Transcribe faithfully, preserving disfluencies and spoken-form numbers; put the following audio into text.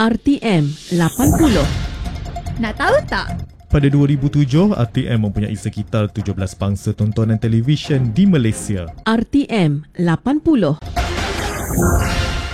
R T M lapan puluh. Nak tahu tak? Pada dua ribu tujuh, R T M mempunyai sekitar tujuh belas bangsa tontonan televisyen di Malaysia. R T M lapan puluh.